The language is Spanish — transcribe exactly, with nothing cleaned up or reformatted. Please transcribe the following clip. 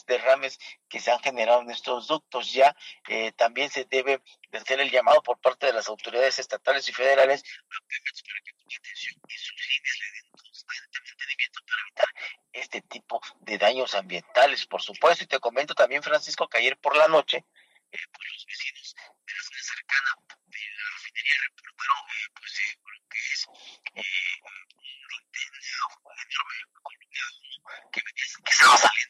derrames que se han generado en estos ductos. Ya eh, también se debe de hacer el llamado por parte de las autoridades estatales y federales a Pemex para que ponga atención y sus líneas le den constante mantenimiento para evitar este tipo de daños ambientales, por supuesto. Y te comento también, Francisco, que ayer por la noche, eh, pues los vecinos de la zona cercana de la refinería reportaron eh, pues eh, lo que es eh, un, un enorme columna que, venía, que estaba saliendo